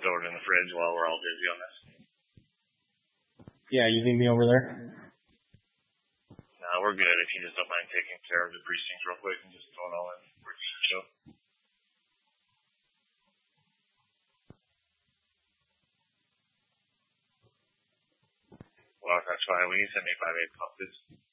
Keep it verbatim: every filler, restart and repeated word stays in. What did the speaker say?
throw it in the fridge while we're all busy on this. Yeah, you need me over there? No, we're good. If you just don't mind taking care of the precincts real quick and just throw it all in for the show. Well, that's fine. Will you send me five eight copies?